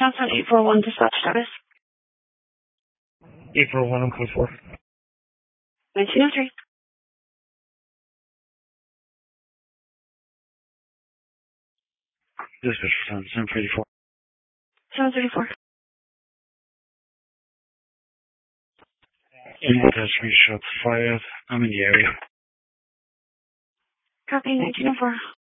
Johnson 841 dispatch status. 841 on code 4. 1903. Dispatch for 734. 734. That's me, shots fired. I'm in the area. Copy 1904.